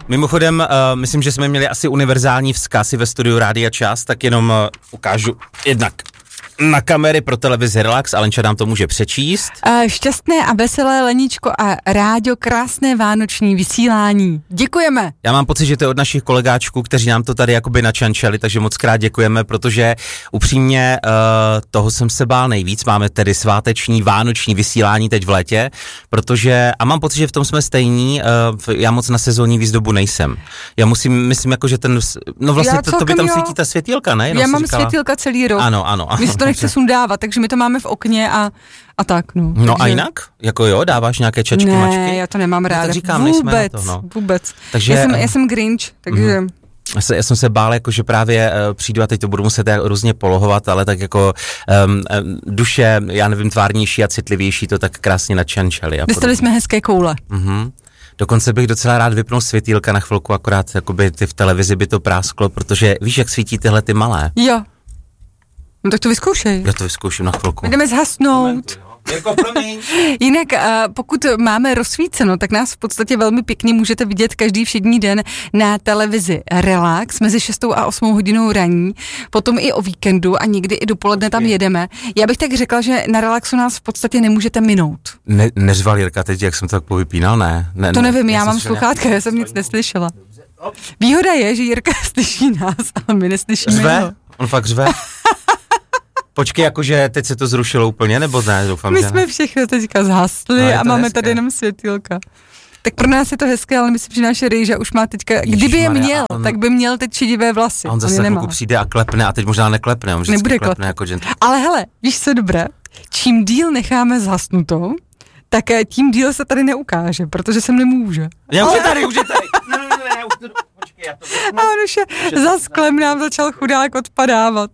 Mimochodem, myslím, že jsme měli asi univerzální vzkazy ve studiu Rádia Čas, tak jenom ukážu jednak na kamery pro televizi Relax, Alenča nám to může přečíst. Šťastné a veselé Leničko a Ráďo, krásné vánoční vysílání. Děkujeme. Já mám pocit, že to je od našich kolegáčků, kteří nám to tady jakoby načančali, takže moc krát děkujeme, protože upřímně toho jsem se bál nejvíc. Máme tedy sváteční, vánoční vysílání teď v létě, protože, a mám pocit, že v tom jsme stejní, já moc na sezónní výzdobu nejsem. Já myslím jako, že ten, no vlastně to by tam svítí ta světýlka, ne? Já mám světýlka celý rok. Ano. My to nechce sundávat, takže my to máme v okně a tak, no. No takže... a jinak? Jako jo, dáváš nějaké čečky, mačky? Ne, já to nemám ráda. Tak říkám, vůbec. Takže, já jsem Grinch, takže... Já jsem se bál, jako, že právě přijdu a teď to budu muset různě polohovat, ale tak jako duše, já nevím, tvárnější a citlivější to tak krásně načančali. Dostali jsme hezké koule. Dokonce bych docela rád vypnul světýlka na chvilku, akorát jakoby ty v televizi by to prásklo, protože víš, jak svítí tyhle ty malé. Jo. No tak to vyzkoušej. Já to vyzkouším na chvilku. Jdeme zhasnout. Jako promiň. Jinak, pokud máme rozsvíceno, tak nás v podstatě velmi pěkně můžete vidět každý všední den na televizi Relax mezi 6 a 8 hodinou raní, potom i o víkendu a někdy i dopoledne tam jedeme. Já bych tak řekla, že na Relaxu nás v podstatě nemůžete minout. Neřval Jirka teď, jak jsem to tak povypínal, ne? To nevím, já mám sluchátka, já jsem nic neslyšela. Výhoda je, že Jirka slyší nás, ale my neslyšíme. Řve? On fakt řve? Počkej, jakože teď se to zrušilo úplně, nebo ne, doufám, my že jsme všechno teďka zhasli a máme hezké. Tady jenom světýlka. Tak pro nás je to hezké, ale myslím, že naše Rejža už má teďka, kdyby je měl, tak by měl teď šedivé vlasy. A on zase chvilku přijde a klepne a teď možná neklepne, on vždycky klepne jako gentle. Ale hele, víš co dobré, čím díl necháme zhasnutou, tak tím díl se tady neukáže, protože sem nemůže. Už je tady. Ne, už to, počkej, já to a on už je za sklem nám začal chudák odpadávat.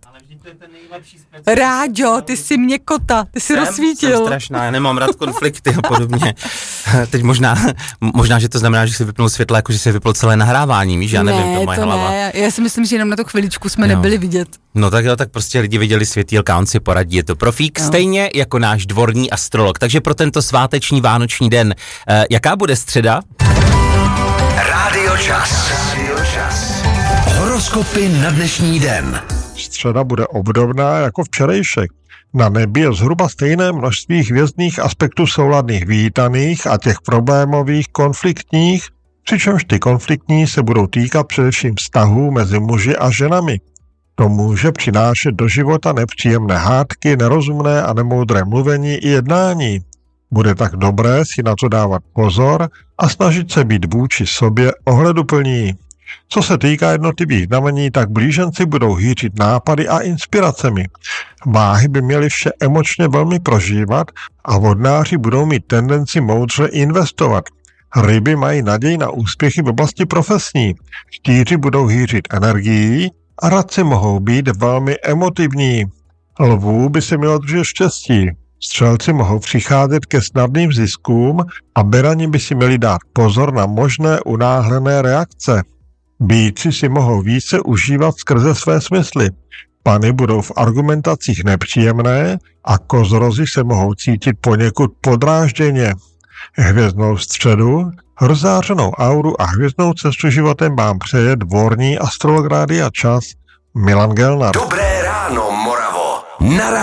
Ráďo, ty jsi mě kota, ty jsi rozsvítil. Jsem strašná, já nemám rád konflikty a podobně. Teď možná, že to znamená, že si vypnul světla, jako že si vypnul celé nahrávání, víš, já nevím, to moje hlava. Ne, já si myslím, že jenom na tu chviličku jsme nebyli vidět. No tak jo, tak prostě lidi viděli světýlka, on si poradí, je to profík, stejně jako náš dvorní astrolog. Takže pro tento sváteční vánoční den, jaká bude středa? Rádio Čas. Horoskopy na dnešní den. Středa bude obdobná jako včerejšek. Na nebi je zhruba stejné množství hvězdných aspektů souladných vítaných a těch problémových konfliktních, přičemž ty konfliktní se budou týkat především vztahů mezi muži a ženami. To může přinášet do života nepříjemné hádky, nerozumné a nemoudré mluvení i jednání. Bude tak dobré si na to dávat pozor a snažit se být vůči sobě ohleduplní. Co se týká jednotlivých znamení, tak blíženci budou hýřit nápady a inspiracemi. Váhy by měly vše emočně velmi prožívat a vodnáři budou mít tendenci moudře investovat. Ryby mají naději na úspěchy v oblasti profesní. Štíři budou hýřit energií a radci mohou být velmi emotivní. Lvů by se mělo držet štěstí. Střelci mohou přicházet ke snadným ziskům a berani by si měli dát pozor na možné unáhlené reakce. Býci si mohou více užívat skrze své smysly. Pany budou v argumentacích nepříjemné a kozorozi se mohou cítit poněkud podrážděně. Hvězdnou středu, rozzářenou auru a hvězdnou cestu životem vám přeje dvorní astrolog Rádia Čas Milan Gelnar. Dobré ráno, Moravo. Na